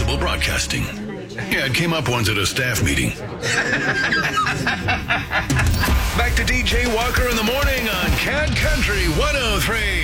Global Broadcasting. Yeah, it came up once at a staff meeting. Back to DJ Walker in the morning on Cat Country 103.